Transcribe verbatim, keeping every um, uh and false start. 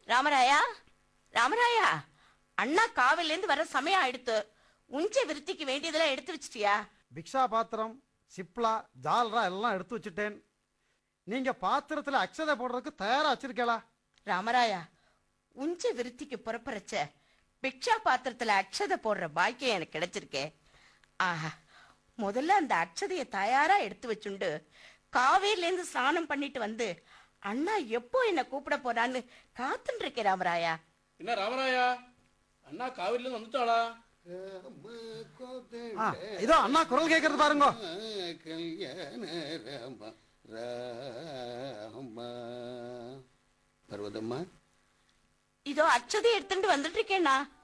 ராமராயா, ராமராயா, அண்ணா காவில இருந்து வர சமயம் ஆயிடுத்து. உஞ்ச விருத்திக்கு வேண்டியதெல்லாம் எடுத்து வச்சிட்டியா? பிக்ஷா பாத்திரம், சிப்லா, ஜால்ரா எல்லாம் எடுத்து வச்சுட்டேன். நீங்க பாத்திரத்துல அக்ஷதை போடுறதுக்கு தயாரா வச்சிருக்கலா? ராமராயா, உஞ்ச விருத்திக்கு புறப்புறச்ச பிக்ஷா பாத்திரத்துல அக்ஷதை போடுற பாக்கியம் எனக்கு கிடைச்சிருக்கே. ஆஹா, முதல்ல அந்த அக்ஷதைய தயாரா எடுத்து வச்சுண்டு காவேரில இருந்து ஸ்நானம் பண்ணிட்டு வந்து அண்ணா எப்போ என்ன கூப்பிட போறான்னு காத்துட்டு இருக்கேன். ராமராயா, என்ன ராமராயா, அண்ணா காவிரில இருந்து வந்துட்டாளா? இதோ அண்ணா குரல் கேட்கறது பாருங்க. பர்வதம்மா, இதோ அக்ஷதை எடுத்துட்டு வந்துட்டு இருக்கேண்ணா.